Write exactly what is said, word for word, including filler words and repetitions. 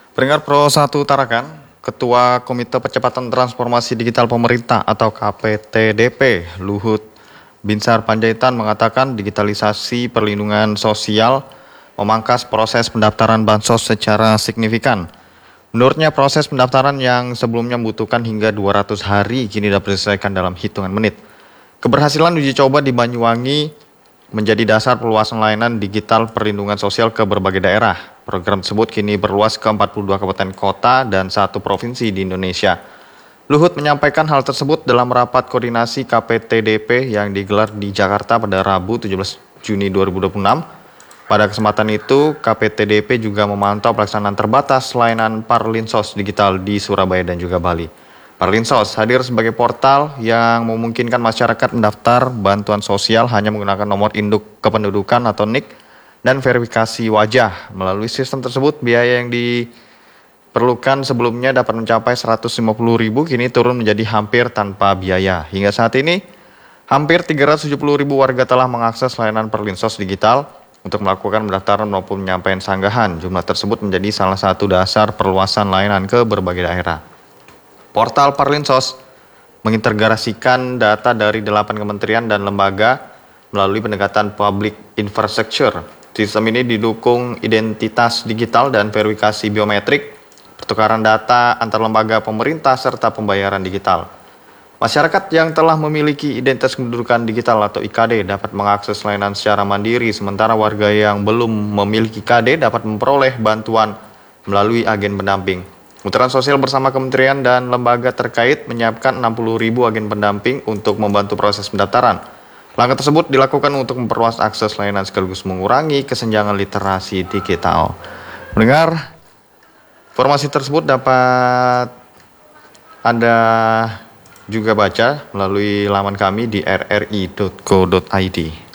Pendengar Pro satu Tarakan, Ketua Komite Percepatan Transformasi Digital Pemerintah atau K P T D P, Luhut Binsar Panjaitan mengatakan digitalisasi perlindungan sosial memangkas proses pendaftaran bansos secara signifikan. Menurutnya proses pendaftaran yang sebelumnya membutuhkan hingga dua ratus hari kini dapat diselesaikan dalam hitungan menit. Keberhasilan uji coba di Banyuwangi menjadi dasar perluasan layanan digital perlindungan sosial ke berbagai daerah. Program tersebut kini berluas ke empat puluh dua kabupaten kota dan satu provinsi di Indonesia. Luhut menyampaikan hal tersebut dalam rapat koordinasi K P T D P yang digelar di Jakarta pada Rabu tujuh belas Juni dua ribu dua puluh enam. Pada kesempatan itu, K P T D P juga memantau pelaksanaan terbatas layanan Parlinsos digital di Surabaya dan juga Bali. Parlinsos hadir sebagai portal yang memungkinkan masyarakat mendaftar bantuan sosial hanya menggunakan nomor induk kependudukan atau N I K dan verifikasi wajah. Melalui sistem tersebut, biaya yang diperlukan sebelumnya dapat mencapai seratus lima puluh ribu rupiah, kini turun menjadi hampir tanpa biaya. Hingga saat ini, hampir tiga ratus tujuh puluh ribu warga telah mengakses layanan Parlinsos digital untuk melakukan pendaftaran maupun penyampaian sanggahan. Jumlah tersebut menjadi salah satu dasar perluasan layanan ke berbagai daerah. Portal Parlinsos mengintegrasikan data dari delapan kementerian dan lembaga melalui pendekatan public infrastructure. Sistem ini didukung identitas digital dan verifikasi biometrik, pertukaran data antar lembaga pemerintah, serta pembayaran digital. Masyarakat yang telah memiliki identitas kependudukan digital atau I K D dapat mengakses layanan secara mandiri, sementara warga yang belum memiliki K D dapat memperoleh bantuan melalui agen pendamping. Kementerian Sosial bersama kementerian dan lembaga terkait menyiapkan enam puluh ribu agen pendamping untuk membantu proses pendaftaran. Langkah tersebut dilakukan untuk memperluas akses layanan sekaligus mengurangi kesenjangan literasi digital. Mendengar, informasi tersebut dapat Anda juga baca melalui laman kami di r r i dot co dot i d.